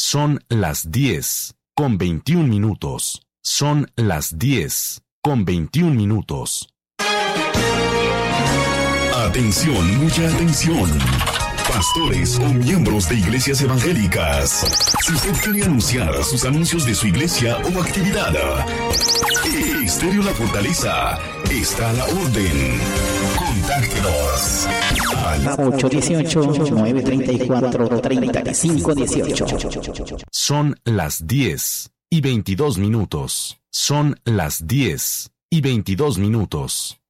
Son las 10:21. Son las 10:21. Atención, mucha atención. Pastores o miembros de iglesias evangélicas. Si usted quiere anunciar sus anuncios de su iglesia o actividad, Estéreo La Fortaleza está a la orden. Contáctenos al 818-934-3518. Son las 10:22. Son las 10:22.